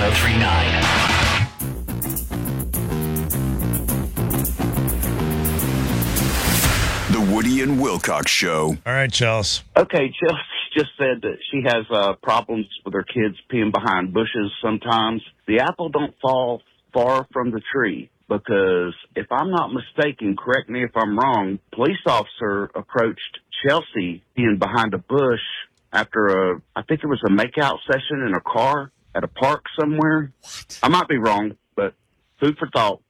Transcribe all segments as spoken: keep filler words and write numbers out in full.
three nine. The Woody and Wilcox Show. All right, Chelsea. Okay, Chelsea just said that she has uh, problems with her kids peeing behind bushes sometimes. The apple don't fall far from the tree because, if I'm not mistaken, correct me if I'm wrong, police officer approached Chelsea peeing behind a bush after a, I think it was a makeout session in a car at a park somewhere. What? I might be wrong, but food for thought.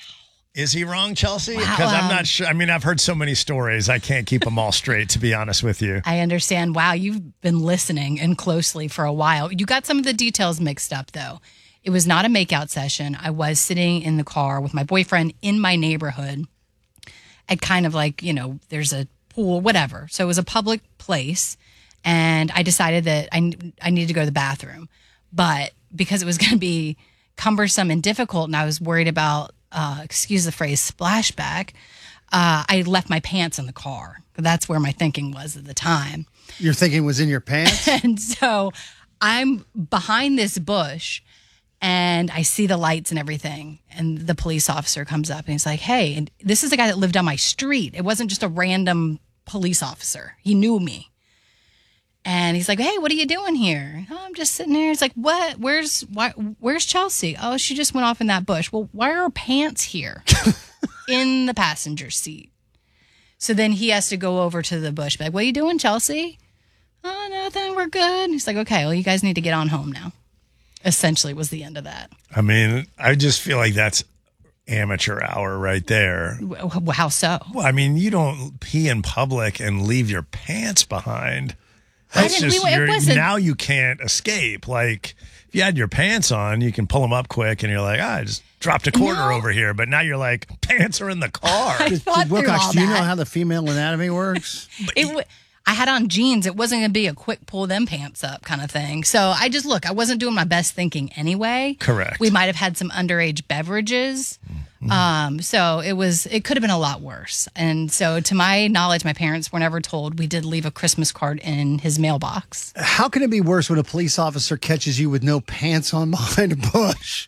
Is he wrong, Chelsea? Wow, Because I'm um, not sure. I mean, I've heard so many stories. I can't keep them all straight, to be honest with you. I understand. Wow, you've been listening and closely for a while. You got some of the details mixed up, though. It was not a makeout session. I was sitting in the car with my boyfriend in my neighborhood at kind of like, you know, there's a pool, whatever. So it was a public place, and I decided that I, I needed to go to the bathroom. But because it was going to be cumbersome and difficult, and I was worried about Uh, excuse the phrase, splashback, uh, I left my pants in the car. That's where my thinking was at the time. Your thinking was in your pants? And so I'm behind this bush, and I see the lights and everything. And the police officer comes up, and he's like, hey, and this is the guy that lived on my street. It wasn't just a random police officer. He knew me. And he's like, hey, what are you doing here? Oh, I'm just sitting here. He's like, what? Where's why, where's Chelsea? Oh, she just went off in that bush. Well, why are her pants here in the passenger seat? So then he has to go over to the bush, be like, what are you doing, Chelsea? Oh, nothing. We're good. He's like, okay, well, you guys need to get on home now. Essentially was the end of that. I mean, I just feel like that's amateur hour right there. W- How so? Well, I mean, you don't pee in public and leave your pants behind. That's I didn't- just we- it you're- wasn't- now you can't escape. Like, if you had your pants on, you can pull them up quick, and you're like, ah, I just dropped a quarter No. over here. But now you're like, pants are in the car. I thought through Wilcox, all do you know that. how the female anatomy works? It w- I had on jeans. It wasn't going to be a quick pull them pants up kind of thing. So I just, look, I wasn't doing my best thinking anyway. Correct. We might have had some underage beverages. Mm-hmm. Um, so it was, it could have been a lot worse. And so to my knowledge, my parents were never told. We did leave a Christmas card in his mailbox. How can it be worse when a police officer catches you with no pants on behind a bush?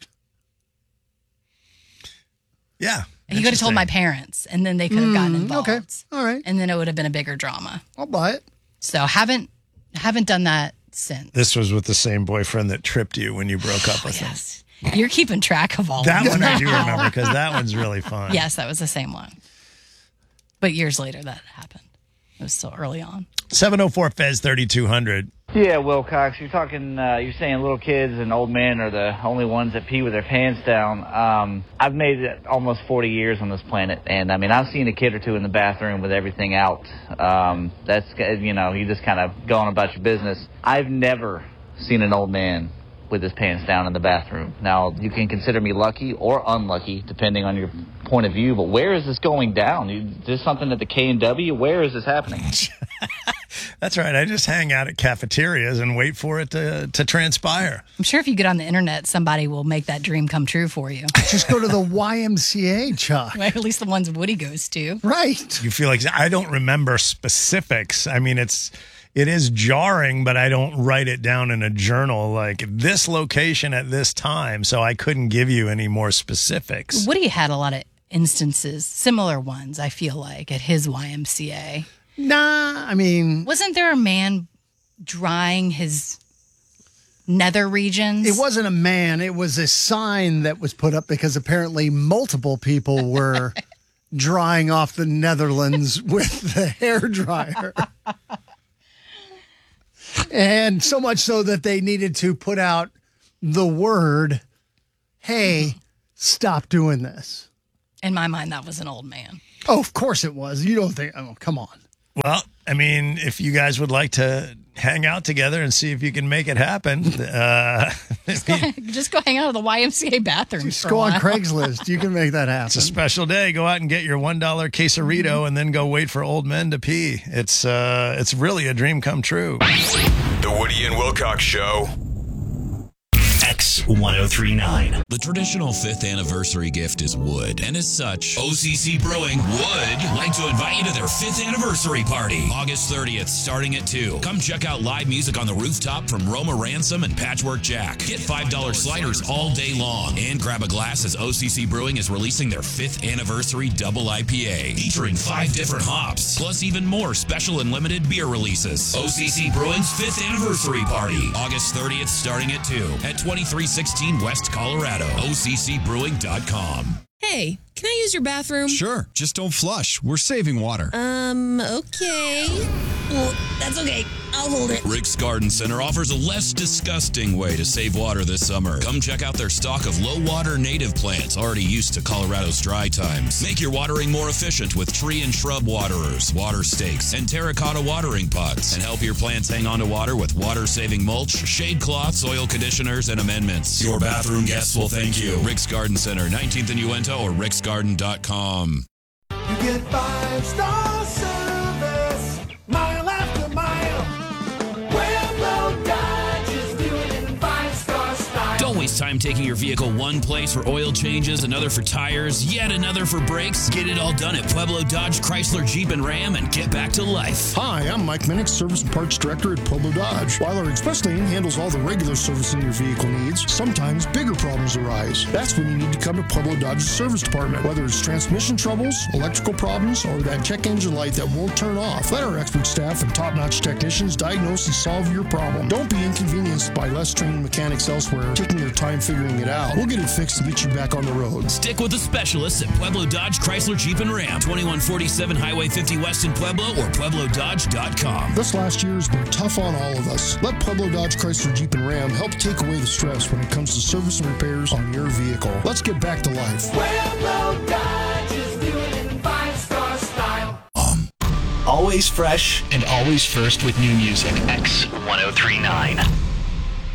Yeah. He could have told my parents, and then they could have gotten involved. Okay. All right. And then it would have been a bigger drama. I'll buy it. So haven't, haven't done that since. This was with the same boyfriend that tripped you when you broke up with him. Yes. You're keeping track of all That of one them. I do remember because that one's really fun. Yes, that was the same one. But years later, that happened. It was still early on. seven oh four Fez thirty-two hundred. Yeah, Wilcox, you're talking, uh, you're saying little kids and old men are the only ones that pee with their pants down. Um, I've made it almost forty years on this planet, and I mean, I've seen a kid or two in the bathroom with everything out. Um, that's, you know, you just kind of go on about your business. I've never seen an old man with his pants down in the bathroom. Now, you can consider me lucky or unlucky, depending on your point of view, but where is this going down? Is this something at the K and W? Where is this happening? That's right. I just hang out at cafeterias and wait for it to, to transpire. I'm sure if you get on the internet, somebody will make that dream come true for you. Just go to the Y M C A, Chuck. Right? At least the ones Woody goes to. Right. You feel like I don't remember specifics. I mean, it's it is jarring, but I don't write it down in a journal like this location at this time, so I couldn't give you any more specifics. Woody had a lot of instances, similar ones, I feel like, at his Y M C A. Nah, I mean, Wasn't there a man drying his nether regions? it wasn't a man. It was a sign that was put up because apparently multiple people were drying off the Netherlands with the hairdryer. And so much so that they needed to put out the word, hey, stop doing this. In my mind, that was an old man. Oh, of course it was. You don't think, oh, come on. Well, I mean, if you guys would like to hang out together and see if you can make it happen, uh, Just go, just go hang out at the Y M C A bathroom. Just for go a on while. Craigslist. You can make that happen. it's a special day. Go out and get your one dollar quesarito and then go wait for old men to pee. It's uh, it's really a dream come true. The Woody and Wilcox Show. X X ten thirty-nine. The traditional fifth anniversary gift is wood, and as such, O C C Brewing would like to invite you to their fifth anniversary party, August thirtieth, starting at two. Come check out live music on the rooftop from Roma Ransom and Patchwork Jack. Get five dollar sliders all day long, and grab a glass as O C C Brewing is releasing their fifth anniversary double I P A, featuring five different hops, plus even more special and limited beer releases. O C C Brewing's fifth anniversary party, August thirtieth, starting at two at twenty-three sixteen West Colorado. O C C brewing dot com. Hey, can I use your bathroom? Sure, just don't flush. We're saving water. Um, okay. Well, that's okay. I'll hold it. Rick's Garden Center offers a less disgusting way to save water this summer. Come check out their stock of low-water native plants already used to Colorado's dry times. Make your watering more efficient with tree and shrub waterers, water stakes, and terracotta watering pots. And help your plants hang on to water with water-saving mulch, shade cloths, soil conditioners, and amendments. Your bathroom guests will thank you. Rick's Garden Center, nineteenth and Uinta, or ricks garden dot com. You get five-star service, mile after mile. Pueblo Dodge is doing it in five-star style. Don't waste time taking your vehicle one place for oil changes, another for tires, yet another for brakes. Get it all done at Pueblo Dodge, Chrysler, Jeep, and Ram and get back to life. Hi, I'm Mike Minnick, Service and Parts Director at Pueblo Dodge. While our express lane handles all the regular servicing your vehicle needs, sometimes bigger problems arise. That's when you need to come to Pueblo Dodge's service department. Whether it's transmission troubles, electrical problems, or that check engine light that won't turn off, let our expert staff and top-notch technicians diagnose and solve your problem. Don't be inconvenienced by less trained mechanics elsewhere, taking your time figuring it out. We'll get it fixed to get you back on the road. Stick with the specialists at Pueblo Dodge, Chrysler, Jeep, and Ram. twenty-one forty-seven Highway fifty West in Pueblo or pueblo dodge dot com. This last year has been tough on all of us. Let Pueblo Dodge, Chrysler, Jeep, and Ram help take away the stress when it comes to service and repairs on your vehicle. Let's get back to life. Pueblo Dodge is doing it in five-star style. Um. Always fresh and always first with new music. X ten thirty-nine.